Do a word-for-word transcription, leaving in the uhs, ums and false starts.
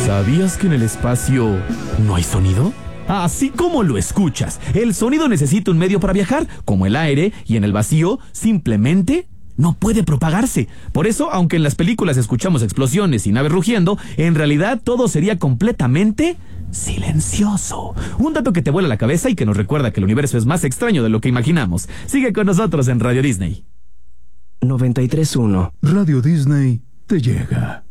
¿Sabías que en el espacio no hay sonido? Así como lo escuchas, el sonido necesita un medio para viajar, como el aire, y en el vacío simplemente no puede propagarse. Por eso, aunque en las películas escuchamos explosiones y naves rugiendo, en realidad todo sería completamente silencioso. Un dato que te vuela la cabeza y que nos recuerda que el universo es más extraño de lo que imaginamos. Sigue con nosotros en Radio Disney. noventa y tres punto uno Radio Disney te llega.